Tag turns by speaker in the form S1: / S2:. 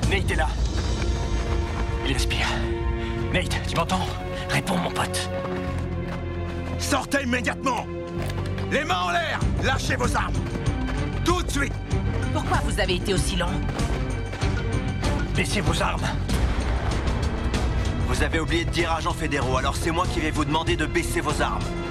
S1: Nate est là. Il respire. Nate, tu m'entends? Réponds, mon pote.
S2: Sortez immédiatement! Les mains en l'air! Lâchez vos armes! Tout de suite!
S3: Pourquoi vous avez été aussi lent?
S1: Baissez vos armes.
S4: Vous avez oublié de dire agents fédéraux, alors c'est moi qui vais vous demander de baisser vos armes.